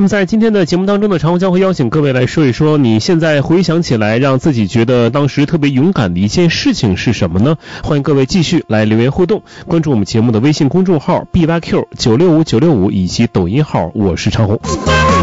么在今天的节目当中呢，常红将会邀请各位来说一说，你现在回想起来让自己觉得当时特别勇敢的一件事情是什么呢？欢迎各位继续来留言互动，关注我们节目的微信公众号 BYQ965 965以及抖音号我是常红。